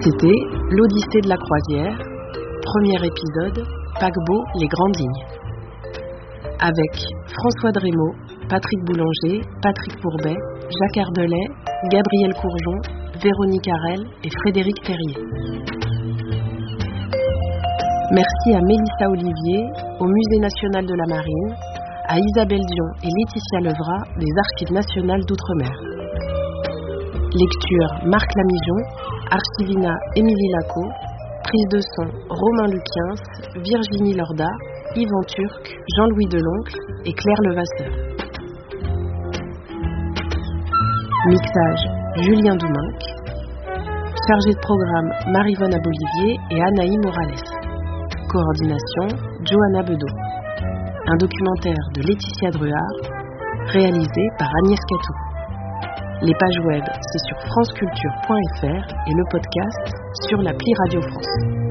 C'était l'Odyssée de la croisière, premier épisode, paquebot Les Grandes Lignes. Avec François Drémaud, Patrick Boulanger, Patrick Pourbet, Jacques Ardelais, Gabriel Courjon, Véronique Arel et Frédéric Perrier. Merci à Mélissa Olivier, au Musée national de la Marine, à Isabelle Dion et Laetitia Levrat des Archives nationales d'Outre-mer. Lecture Marc Lamijon, Archivina Émilie Lacot, prise de son Romain Luquiens, Virginie Lorda, Yvan Turc, Jean-Louis Deloncle et Claire Levasseur. Mixage Julien Douminc. Chargé de programme Marie-Vonne Abolivier et Anaï Morales. Coordination Johanna Bedeau. Un documentaire de Laetitia Druard, réalisé par Agnès Catou. Les pages web, c'est sur franceculture.fr et le podcast sur l'appli Radio France.